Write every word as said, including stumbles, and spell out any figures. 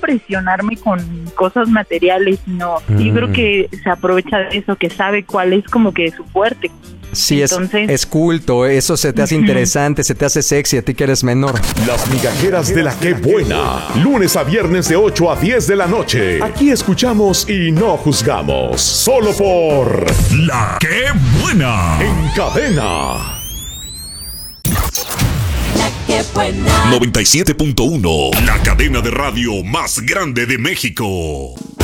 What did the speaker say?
presionarme con cosas materiales, sino mm. yo creo que se aprovecha de eso, que sabe cuál es como que su fuerte. Sí, Entonces, es, es culto, eso se te hace uh-huh. interesante, se te hace sexy a ti que eres menor. Las migajeras de la Qué Buena, lunes a viernes de ocho a diez de la noche. Aquí escuchamos y no juzgamos, solo por La Qué Buena. En Cadena. La Qué Buena. noventa y siete punto uno, la cadena de radio más grande de México.